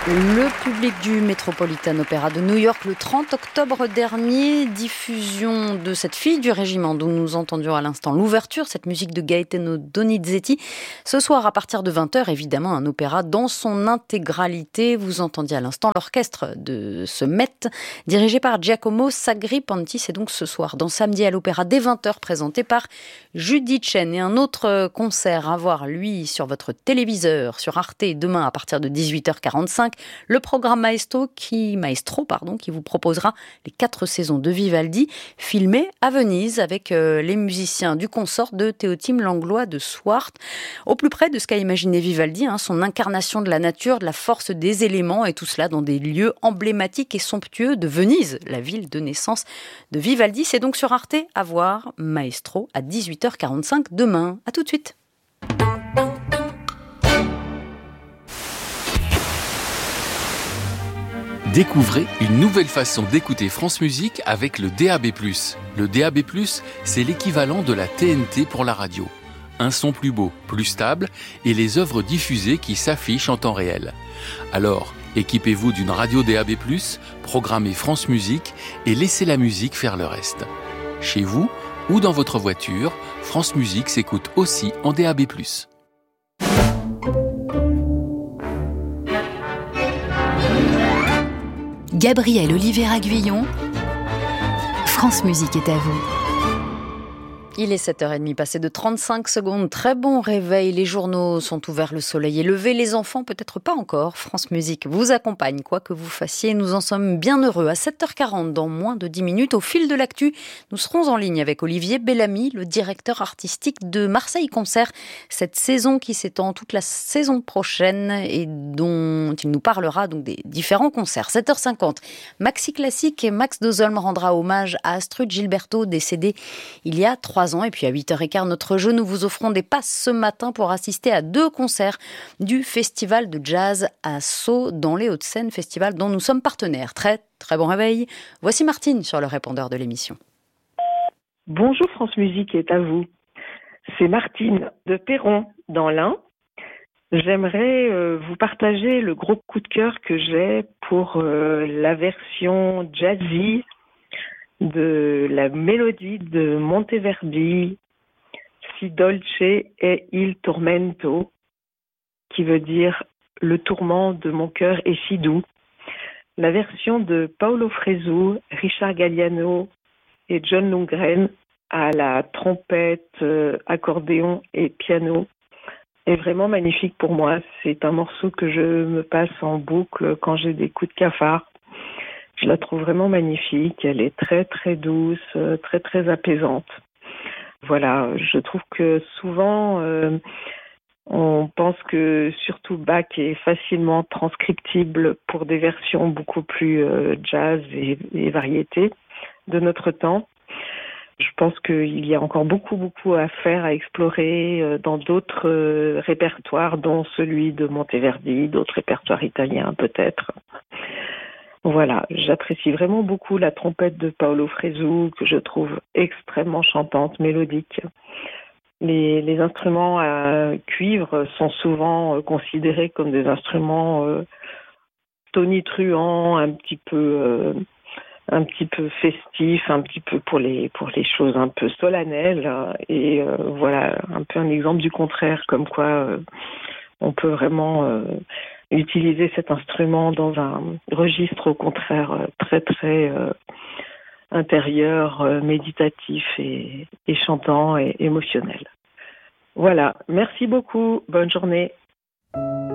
Le public du Metropolitan Opera de New York le 30 octobre dernier, diffusion de cette fille du régiment dont nous entendions à l'instant l'ouverture, cette musique de Gaetano Donizetti. Ce soir à partir de 20h, évidemment un opéra dans son intégralité. Vous entendiez à l'instant l'orchestre de ce Met, dirigé par Giacomo Sagri-Ponti. C'est donc ce soir dans Samedi à l'Opéra dès 20h, présenté par Judy Chen. Et un autre concert à voir, lui, sur votre téléviseur, sur Arte, demain à partir de 18h45. Le programme Maestro qui vous proposera les 4 saisons de Vivaldi, filmées à Venise avec les musiciens du consort de Théotime Langlois de Swart, au plus près de ce qu'a imaginé Vivaldi, son incarnation de la nature, de la force des éléments, et tout cela dans des lieux emblématiques et somptueux de Venise, la ville de naissance de Vivaldi. C'est donc sur Arte à voir Maestro à 18h45 demain. À tout de suite. Découvrez une nouvelle façon d'écouter France Musique avec le DAB+. Le DAB+, c'est l'équivalent de la TNT pour la radio. Un son plus beau, plus stable et les œuvres diffusées qui s'affichent en temps réel. Alors, équipez-vous d'une radio DAB+, programmez France Musique et laissez la musique faire le reste. Chez vous ou dans votre voiture, France Musique s'écoute aussi en DAB+. Gabriel Oliveira-Guyon, France Musique est à vous. Il est 7h30, passé de 35 secondes. Très bon réveil, les journaux sont ouverts, le soleil est levé. Les enfants, peut-être pas encore. France Musique vous accompagne, quoi que vous fassiez. Nous en sommes bien heureux. À 7h40, dans moins de 10 minutes, au fil de l'actu, nous serons en ligne avec Olivier Bellamy, le directeur artistique de Marseille Concert. Cette saison qui s'étend toute la saison prochaine et dont il nous parlera donc des différents concerts. 7h50, Maxi Classique et Max Dozolm rendra hommage à Astrud Gilberto, décédé il y a 3 ans. Et puis à 8h15, notre jeu, nous vous offrons des passes ce matin pour assister à 2 concerts du Festival de Jazz à Sceaux dans les Hauts-de-Seine, festival dont nous sommes partenaires. Très, très bon réveil. Voici Martine sur le répondeur de l'émission. Bonjour, France Musique est à vous. C'est Martine de Perron dans l'Ain. J'aimerais vous partager le gros coup de cœur que j'ai pour la version jazzy de la mélodie de Monteverdi, Si dolce è il tormento, qui veut dire le tourment de mon cœur est si doux. La version de Paolo Fresu, Richard Galliano et John Lundgren à la trompette, accordéon et piano est vraiment magnifique pour moi. C'est un morceau que je me passe en boucle quand j'ai des coups de cafard. Je la trouve vraiment magnifique. Elle est très, très douce, très, très apaisante. Voilà, je trouve que souvent, on pense que surtout Bach est facilement transcriptible pour des versions beaucoup plus jazz et variété de notre temps. Je pense qu'il y a encore beaucoup à faire, à explorer dans d'autres répertoires, dont celui de Monteverdi, d'autres répertoires italiens peut-être. Voilà, j'apprécie vraiment beaucoup la trompette de Paolo Fresu, que je trouve extrêmement chantante, mélodique. Les instruments à cuivre sont souvent considérés comme des instruments tonitruants, un petit peu festifs, un petit peu pour les choses un peu solennelles. Et voilà, un peu un exemple du contraire, comme quoi on peut vraiment utiliser cet instrument dans un registre au contraire très très intérieur, méditatif et chantant et émotionnel. Voilà, merci beaucoup, bonne journée.